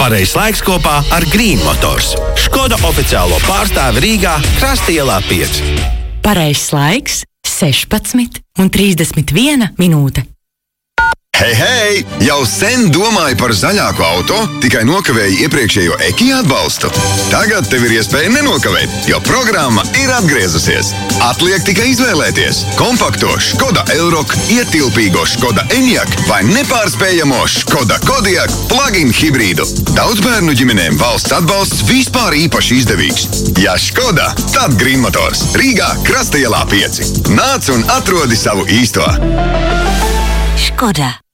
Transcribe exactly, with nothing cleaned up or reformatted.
Pareizs laiks kopā ar Green Motors. Škoda oficiālo pārstāvi Rīgā, Krasta ielā pieci. Pareizs laiks sešpadsmit un trīsdesmit viena minūte. Hei, hei! Jau sen domāju par zaļāku auto, tikai nokavēju iepriekšējo Ekija atbalstu. Tagad tev ir iespēja nenokavēt, jo programma ir atgriezusies. Atliek tikai izvēlēties kompakto Škoda Elroq, ietilpīgo Škoda Enyaq vai nepārspējamo Škoda Kodiaq plug-in hibrīdu. Daudz bērnu ģimenēm valsts atbalsts vispār īpaši izdevīgs. Ja Škoda, tad Green Motors. Rīgā, Krasta ielā pieci. Nāc un atrodi savu īsto. Škoda.